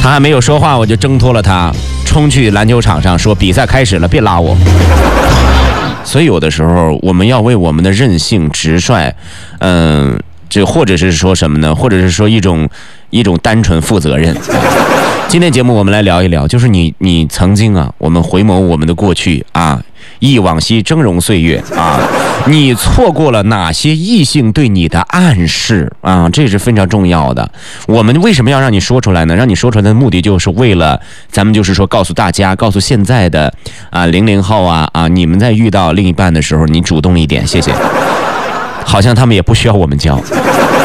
他还没有说话，我就挣脱了他，冲去篮球场上说比赛开始了，别拉我。所以有的时候我们要为我们的任性直率，这或者是说什么呢？或者是说一种单纯负责任。今天节目我们来聊一聊，就是你曾经啊，我们回眸我们的过去啊，忆往昔峥嵘岁月啊，你错过了哪些异性对你的暗示啊？这是非常重要的。我们为什么要让你说出来呢？让你说出来的目的就是为了咱们就是说告诉大家，告诉现在的00后啊，你们在遇到另一半的时候，你主动一点，谢谢。好像他们也不需要我们教。